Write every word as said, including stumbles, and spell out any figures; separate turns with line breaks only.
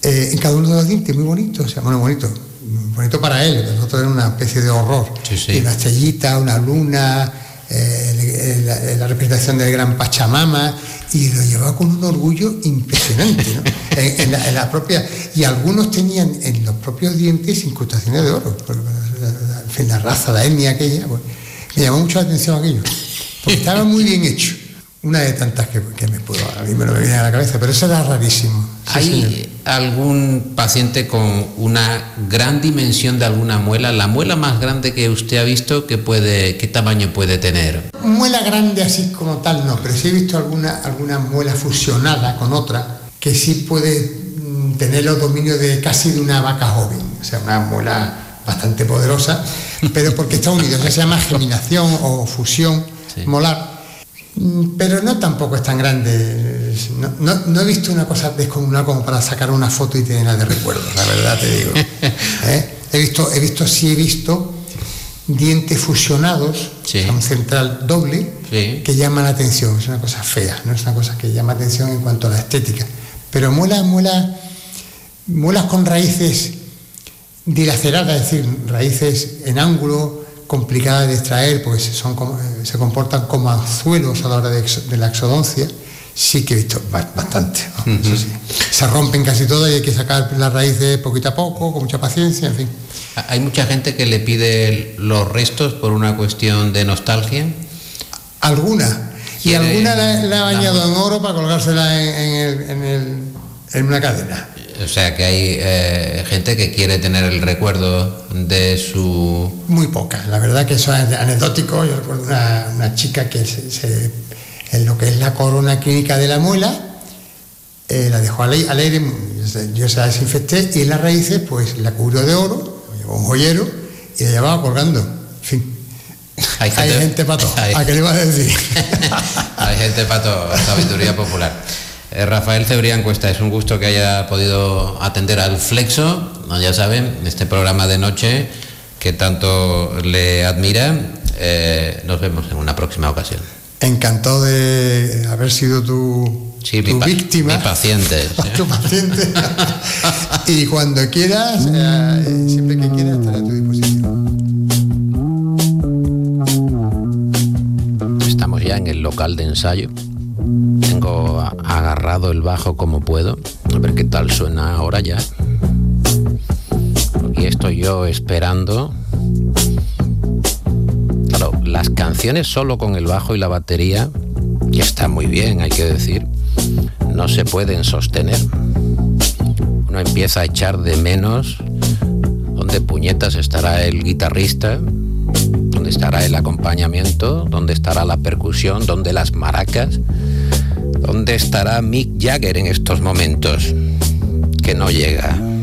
eh, en cada uno de los dientes, muy bonito, o sea, bueno, bonito, bonito para él, para nosotros era una especie de horror.
Sí, sí.
Y una estrellita, una luna, eh, la, la representación del gran Pachamama, y lo llevaba con un orgullo impresionante, ¿no? en, en, la, en la propia, y algunos tenían en los propios dientes incrustaciones de oro, por, en fin, la raza, la etnia aquella, pues, me llamó mucho la atención aquello, porque estaba muy bien hecho. Una de tantas que, que me puedo, a mí me lo viene a la cabeza, pero eso era rarísimo. Sí,
¿Hay
señor.
algún paciente con una gran dimensión de alguna muela? La muela más grande que usted ha visto, ¿qué, puede, qué tamaño puede tener?
Muela grande así como tal no, pero sí he visto alguna, alguna muela fusionada con otra que sí puede mm, tener los dominios de casi de una vaca joven, o sea, una muela bastante poderosa, pero porque está unido, eso se llama geminación o fusión sí. molar. Pero no tampoco es tan grande. No, no, no he visto una cosa descomunal como para sacar una foto y tenerla de recuerdo, la verdad te digo. ¿Eh? He visto, he visto, sí he visto dientes fusionados,
sí.
un central doble,
sí.
que llaman la atención. Es una cosa fea, no es una cosa que llama atención en cuanto a la estética. Pero muelas, muelas, muelas con raíces dilaceradas, es decir, raíces en ángulo, complicadas de extraer, porque son como, se comportan como anzuelos a la hora de, de la exodoncia, sí que he visto bastante, ¿no? Uh-huh. Eso sí. Se rompen casi todas y hay que sacar las raíces poquito a poco, con mucha paciencia, en fin.
Hay mucha gente que le pide los restos por una cuestión de nostalgia.
Alguna. Y alguna la, la ha bañado la... en oro para colgársela en, en, el, en, el, en una cadena.
O sea que hay eh, gente que quiere tener el recuerdo de su...
Muy poca, la verdad que eso es anecdótico. Yo recuerdo una, una chica que se, se, en lo que es la corona clínica de la muela, eh, la dejó al aire, yo se la desinfecté y en las raíces pues la cubrió de oro, llevó un joyero y la llevaba colgando. En fin, hay gente, hay gente para todo. Hay, ¿a qué le iba a decir?
Hay gente para todo, sabiduría popular. Eh, Rafael Cebrián Cuesta, es un gusto que haya podido atender al Flexo, ¿no? Ya saben, este programa de noche que tanto le admira. Eh, nos vemos en una próxima ocasión.
Encantado de haber sido tu,
sí,
tu
mi pa-
víctima.
Mi paciente. ¿sí?
Tu paciente. Y cuando quieras, eh, siempre que quieras, estaré a tu disposición.
Estamos ya en el local de ensayo. Tengo agarrado el bajo como puedo, a ver qué tal suena ahora ya. Y estoy yo esperando. Claro, las canciones solo con el bajo y la batería, que está muy bien, hay que decir, no se pueden sostener. Uno empieza a echar de menos dónde puñetas estará el guitarrista, dónde estará el acompañamiento, dónde estará la percusión, dónde las maracas. ¿Dónde estará Mick Jagger en estos momentos? Que no llega.